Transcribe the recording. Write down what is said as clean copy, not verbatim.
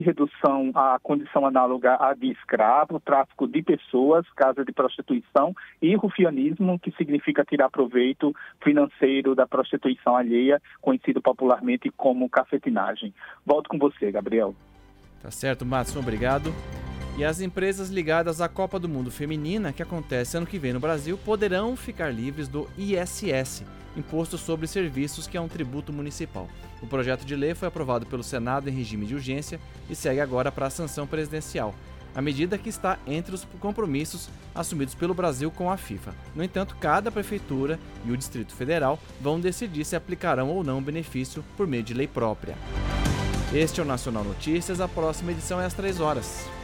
redução à condição análoga à de escravo, tráfico de pessoas, casa de prostituição e rufianismo, que significa tirar proveito financeiro da prostituição alheia, conhecido popularmente como cafetinagem. Volto com você, Gabriel. Tá certo, Madison, obrigado. E as empresas ligadas à Copa do Mundo Feminina, que acontece ano que vem no Brasil, poderão ficar livres do ISS, Imposto sobre Serviços, que é um tributo municipal. O projeto de lei foi aprovado pelo Senado em regime de urgência e segue agora para a sanção presidencial. A medida que está entre os compromissos assumidos pelo Brasil com a FIFA. No entanto, cada prefeitura e o Distrito Federal vão decidir se aplicarão ou não o benefício por meio de lei própria. Este é o Nacional Notícias, a próxima edição é às 3 horas.